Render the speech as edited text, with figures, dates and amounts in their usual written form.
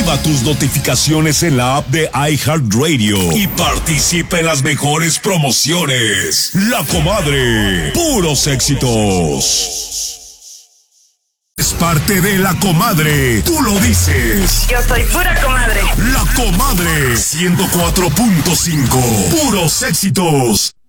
Activa tus notificaciones en la app de iHeartRadio y participa en las mejores promociones. La Comadre, puros éxitos. Es parte de La Comadre, tú lo dices. Yo soy pura comadre. La Comadre, 104.5, puros éxitos.